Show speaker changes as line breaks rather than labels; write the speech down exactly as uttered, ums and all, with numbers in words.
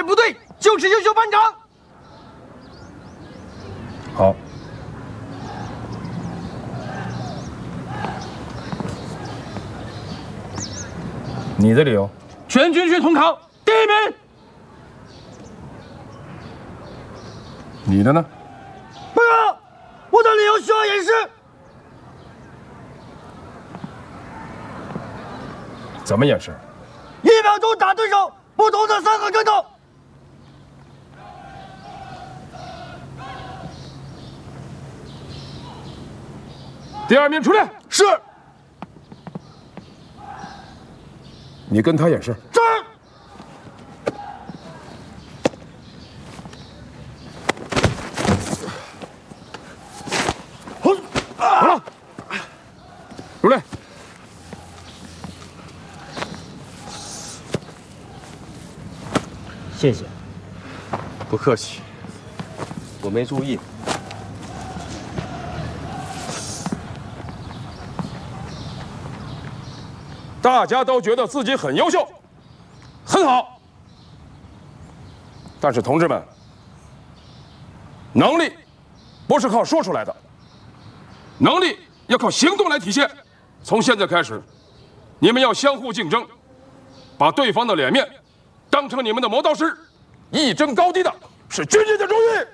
率部队就是优秀班长。
好。你的理由？
全军训统考第一名。
你的呢？
报告，我的理由需要演示。
怎么演示？
一秒钟打对手不同的三个跟头。
第二名出列。
是。
你跟他演示。
是。
好了，入列。
谢谢。
不客气，我没注意。
大家都觉得自己很优秀，很好。但是同志们，能力不是靠说出来的，能力要靠行动来体现。从现在开始，你们要相互竞争，把对方的脸面当成你们的磨刀石，一争高低的是军人的荣誉。